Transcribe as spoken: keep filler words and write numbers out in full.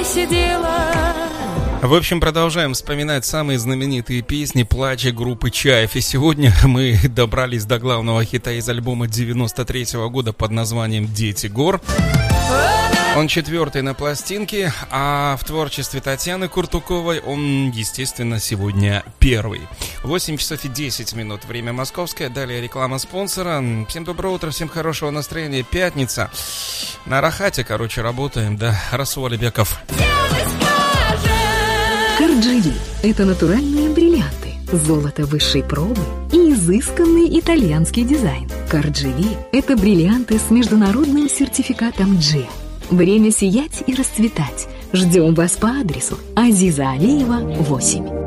В общем, продолжаем вспоминать самые знаменитые песни «Плача» группы «Чайф». И сегодня мы добрались до главного хита из альбома девяносто третьего года под названием «Дети гор». Он четвертый на пластинке, а в творчестве Татьяны Куртуковой он, естественно, сегодня первый. восемь часов и десять минут, время московское, далее реклама спонсора. Всем доброе утро, всем хорошего настроения, пятница. На Рахате, короче, работаем, да, Расул Алибеков. Карджили – это натуральные бриллианты, золото высшей пробы и изысканный итальянский дизайн. Карджили – это бриллианты с международным сертификатом джи. Время сиять и расцветать. Ждем вас по адресу Азиза Алиева, восемь.